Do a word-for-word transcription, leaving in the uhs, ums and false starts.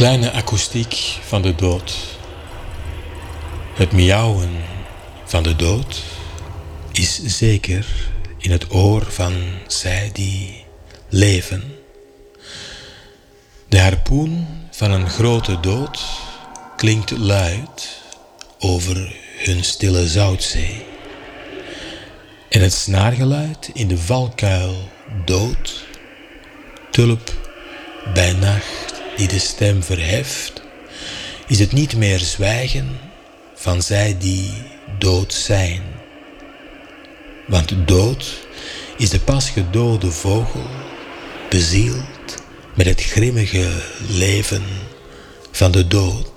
kleine akoestiek van de dood. Het miauwen van de dood is zeker in het oor van zij die leven. De harpoen van een grote dood klinkt luid over hun stille zoutzee. En het snaargeluid in de valkuil dood, tulp bij nacht die de stem verheft, is het niet meer zwijgen van zij die dood zijn. Want dood is de pas gedode vogel, bezield met het grimmige leven van de dood.